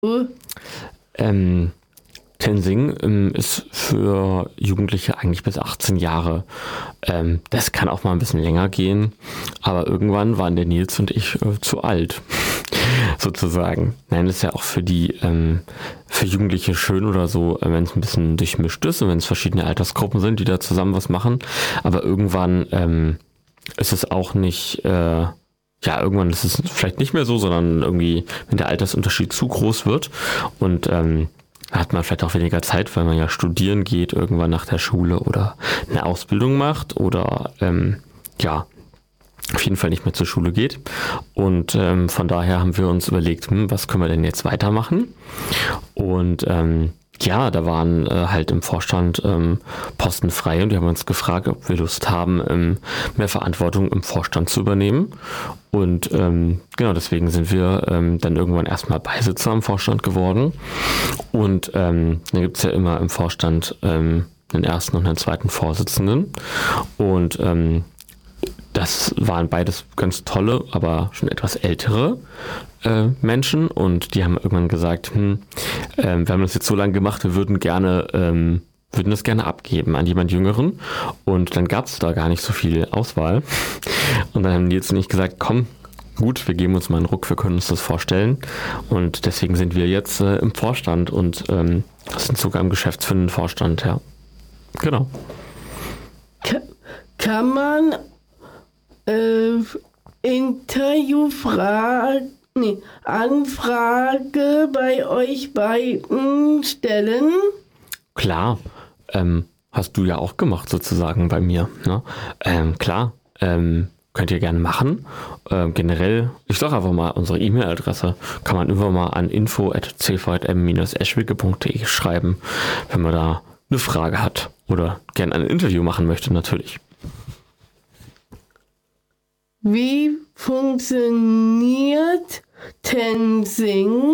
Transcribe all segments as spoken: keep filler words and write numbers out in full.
Uh. Ähm, Tenzing ähm, ist für Jugendliche eigentlich bis achtzehn Jahre. Ähm, das kann auch mal ein bisschen länger gehen, aber irgendwann waren der Nils und ich äh, zu alt, sozusagen. Nein, das ist ja auch für die, ähm, für Jugendliche schön oder so, äh, wenn es ein bisschen durchmischt ist und wenn es verschiedene Altersgruppen sind, die da zusammen was machen. Aber irgendwann ähm, ist es auch nicht, äh, ja, irgendwann ist es vielleicht nicht mehr so, sondern irgendwie, wenn der Altersunterschied zu groß wird und ähm, hat man vielleicht auch weniger Zeit, weil man ja studieren geht, irgendwann nach der Schule oder eine Ausbildung macht oder ähm, ja, auf jeden Fall nicht mehr zur Schule geht. Und ähm, von daher haben wir uns überlegt, hm, was können wir denn jetzt weitermachen? Und ähm, ja, da waren äh, halt im Vorstand ähm, Posten frei und die haben uns gefragt, ob wir Lust haben, ähm, mehr Verantwortung im Vorstand zu übernehmen. Und ähm, genau deswegen sind wir ähm, dann irgendwann erstmal Beisitzer im Vorstand geworden. Und ähm, dann gibt es ja immer im Vorstand ähm, einen ersten und einen zweiten Vorsitzenden. Und ähm, das waren beides ganz tolle, aber schon etwas ältere äh, Menschen und die haben irgendwann gesagt, hm, äh, wir haben das jetzt so lange gemacht, wir würden gerne, ähm, würden das gerne abgeben an jemand Jüngeren und dann gab es da gar nicht so viel Auswahl und dann haben die jetzt nicht gesagt, komm, gut, wir geben uns mal einen Ruck, wir können uns das vorstellen und deswegen sind wir jetzt äh, im Vorstand und ähm, sind sogar im geschäftsführenden Vorstand, ja. Genau. Kann man äh, Interviewfrage, nee, Anfrage bei euch beiden stellen? Klar, ähm, hast du ja auch gemacht sozusagen bei mir. Ne? Ähm, klar, ähm, könnt ihr gerne machen. Ähm, generell, ich sage einfach mal unsere E-Mail-Adresse, kann man immer mal an info at c v j m dash eschwege punkt d e schreiben, wenn man da eine Frage hat oder gerne ein Interview machen möchte natürlich. Wie funktioniert Tenzing?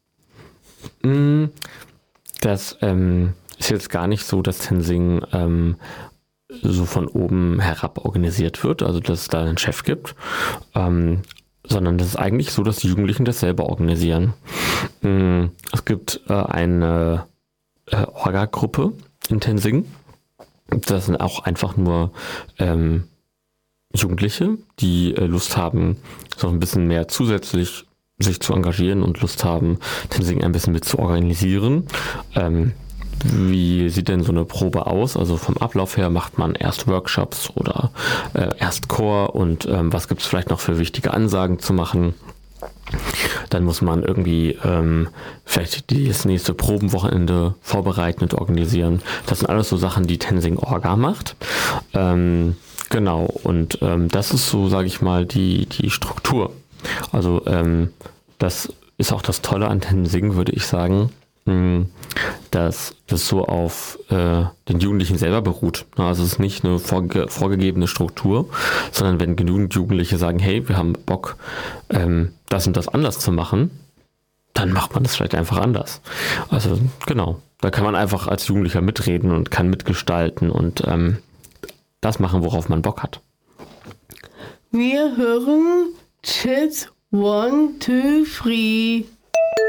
Das ähm, ist jetzt gar nicht so, dass Tenzing ähm, so von oben herab organisiert wird, also dass es da einen Chef gibt, ähm, sondern das ist eigentlich so, dass die Jugendlichen das selber organisieren. Ähm, es gibt äh, eine äh, Orga-Gruppe in Tenzing. Das sind auch einfach nur ähm, Jugendliche, die äh, Lust haben, so ein bisschen mehr zusätzlich sich zu engagieren und Lust haben, Tenzing ein bisschen mit zu organisieren. Ähm, wie sieht denn so eine Probe aus? Also vom Ablauf her macht man erst Workshops oder äh, erst Chor und ähm, was gibt es vielleicht noch für wichtige Ansagen zu machen? Dann muss man irgendwie ähm, vielleicht das nächste Probenwochenende vorbereiten und organisieren. Das sind alles so Sachen, die Tenzing Orga macht. Ähm, genau, und ähm, das ist so, sage ich mal, die, die Struktur. Also ähm, das ist auch das Tolle an Tenzing, würde ich sagen, mh, dass das so auf äh, den Jugendlichen selber beruht. Also es ist nicht eine vorge- vorgegebene Struktur, sondern wenn genügend Jugendliche sagen, hey, wir haben Bock, ähm, das und das anders zu machen, dann macht man das vielleicht einfach anders. Also genau, da kann man einfach als Jugendlicher mitreden und kann mitgestalten und ähm, das machen, worauf man Bock hat. Wir hören Chat one, two, three.